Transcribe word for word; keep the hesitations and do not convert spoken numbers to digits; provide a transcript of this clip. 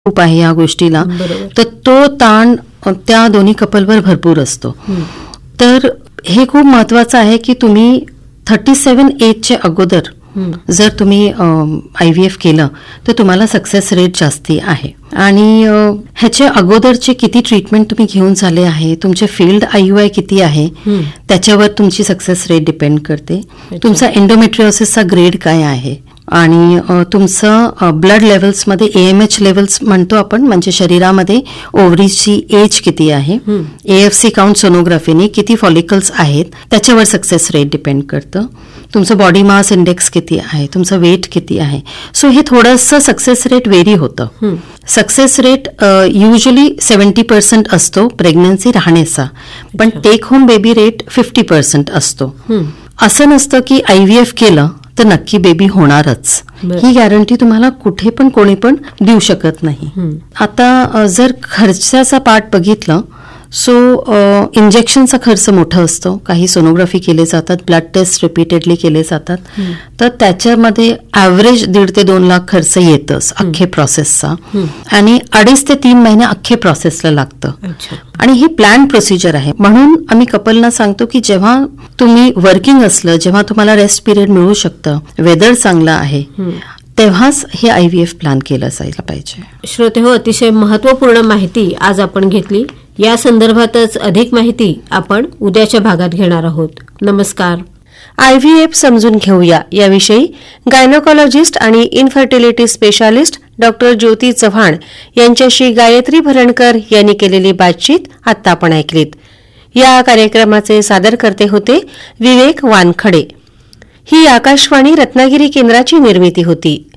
खूप आहे या गोष्टीला, तर तो ताण त्या दोन्ही कपलवर भरपूर असतो. तर हे खूप महत्वाचं आहे की तुम्ही थर्टी सेवन एजच्या अगोदर जर तुम्ही आय व्ही एफ केलं तर तुम्हाला सक्सेस रेट जास्ती आहे. आणि ह्याच्या अगोदरचे किती ट्रीटमेंट तुम्ही घेऊन झाले आहे, तुमचे फील्ड आय यू आय किती आहे त्याच्यावर तुमची सक्सेस रेट डिपेंड करते. तुमचा एंडोमेट्रिओसिसचा ग्रेड काय आहे आणि तुमचं blood लेवल्समध्ये A M H levels म्हणतो आपण, म्हणजे शरीरामध्ये ओव्हरीची एज किती आहे, ए एफ सी काउंट सोनोग्राफीने किती फॉलिकल्स आहेत त्याच्यावर सक्सेस रेट डिपेंड करतं. तुमचं बॉडी मास इंडेक्स किती आहे, तुमचं वेट किती आहे. सो हे थोडंसं सक्सेस रेट वेरी होतं. Success rate usually seventy percent असतो प्रेग्नन्सी राहण्याचा, पण take home baby rate fifty percent असतो. असं नसतं की आय व्ही एफ केलं तर नक्की बेबी होणारच, ही गॅरंटी तुम्हाला कुठे पण कोणी पण देऊ शकत नाही. आता जर खर्चाचा पार्ट बघितलं, सो इंजेक्शनचा खर्च मोठा असतो. काही सोनोग्राफी केले जातात, ब्लड टेस्ट रिपीटेडली केले जातात, तर त्याच्यामध्ये ॲव्हरेज दीड ते दोन लाख खर्च येतच अख्खे प्रोसेसचा. आणि अडीच ते तीन महिने अख्खे प्रोसेसला लागतं. आणि ही प्लॅन प्रोसिजर आहे. म्हणून आम्ही कपलना सांगतो की जेव्हा तुम्ही वर्किंग असलं, जेव्हा तुम्हाला रेस्ट पिरियड मिळू शकतं, वेदर चांगला आहे, तेव्हाच हे आय व्ही एफ प्लॅन केलं जायला पाहिजे. श्रोते हो, अतिशय महत्वपूर्ण माहिती आज आपण घेतली. या संदर्भातच अधिक माहिती आपण उद्याच्या भागात घेणार आहोत. नमस्कार. आय व्ही एफ समजून घेऊया याविषयी गायनोकॉलॉजिस्ट आणि इन्फर्टिलिटी स्पेशालिस्ट डॉक्टर ज्योती चव्हाण यांच्याशी गायत्री भरणकर यांनी केलेली बातचीत आता आपण ऐकलीत. या कार्यक्रमाचे सादरकर्ते होते विवेक वानखडे. ही आकाशवाणी रत्नागिरी केंद्राची निर्मिती होती.